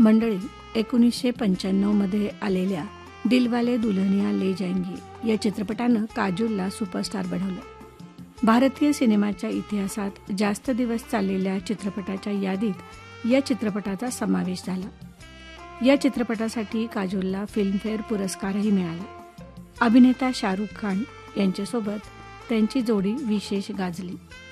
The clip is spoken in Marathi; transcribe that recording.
मंडळी, 1995 मध्ये आलेल्या दिलवाले दुल्हनिया ले जाएंगे या चित्रपटानं काजोलला सुपरस्टार बनवलं. भारतीय सिनेमाच्या इतिहासात जास्त दिवस चाललेल्या चित्रपटाच्या यादीत या चित्रपटाचा समावेश झाला. या चित्रपटासाठी काजोलला फिल्मफेअर पुरस्कारही मिळाला. अभिनेता शाहरुख खान यांच्यासोबत त्यांची जोडी विशेष गाजली.